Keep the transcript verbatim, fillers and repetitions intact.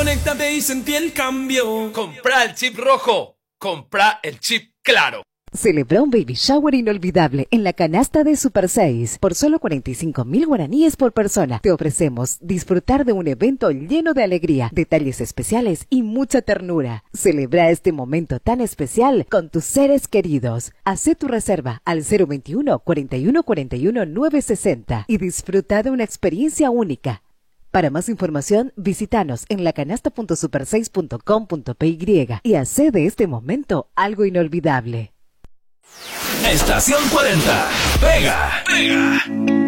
conéctate y sentí el cambio. Compra el chip rojo. Compra el chip claro. Celebra un baby shower inolvidable en la canasta de Super seis. Por solo cuarenta y cinco mil guaraníes por persona, te ofrecemos disfrutar de un evento lleno de alegría, detalles especiales y mucha ternura. Celebra este momento tan especial con tus seres queridos. Haz tu reserva al cero veintiuno, cuarenta y uno, cuarenta y uno, novecientos sesenta y disfruta de una experiencia única. Para más información, visítanos en lacanasta punto super seis punto com punto p y y haz de este momento algo inolvidable. Estación cuarenta. Pega. Pega.